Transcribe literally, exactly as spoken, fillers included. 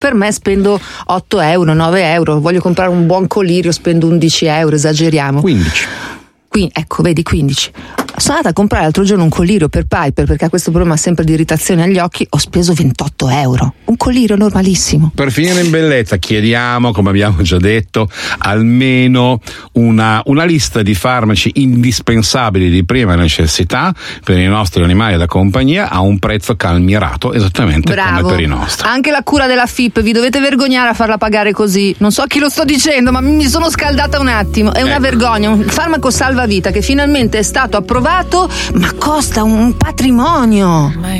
per me spendo otto euro, nove euro, voglio comprare un buon colirio, spendo undici euro, esageriamo. quindici. Qui, ecco, vedi, quindici. Sono andata a comprare l'altro giorno un colirio per Piper perché ha questo problema sempre di irritazione agli occhi, ho speso ventotto euro. Un colirio normalissimo. Per finire in bellezza chiediamo, come abbiamo già detto, almeno una, una lista di farmaci indispensabili di prima necessità per i nostri animali da compagnia a un prezzo calmierato, esattamente Bravo. come per i nostri. Anche la cura della F I P, vi dovete vergognare a farla pagare così. Non so a chi lo sto dicendo, ma mi sono scaldata un attimo. È una Ecco. vergogna, un farmaco salvavita che finalmente è stato approvato, ma costa un patrimonio.